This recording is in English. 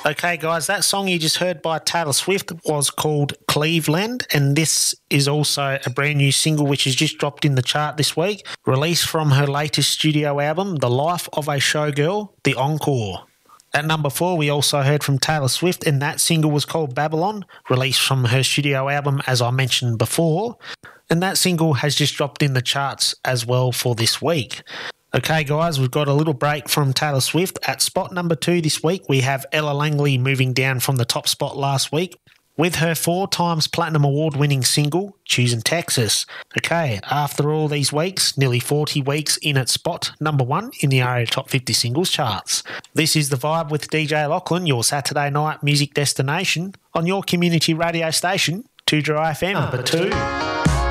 Okay, guys, that song you just heard by Taylor Swift was called Cleveland, and this is also a brand new single which has just dropped in the chart this week, released from her latest studio album, The Life of a Showgirl, The Encore. At number 4, we also heard from Taylor Swift, and that single was called Babylon, released from her studio album, as I mentioned before, and that single has just dropped in the charts as well for this week. Okay, guys, we've got a little break from Taylor Swift. At spot number 2 this week, we have Ella Langley moving down from the top spot last week with her 4 times Platinum Award-winning single, Choosing Texas. Okay, after all these weeks, nearly 40 weeks in at spot number 1 in the ARIA Top 50 Singles charts. This is The Vibe with DJ Lachlan, your Saturday night music destination on your community radio station, 2Dry FM. Number 2.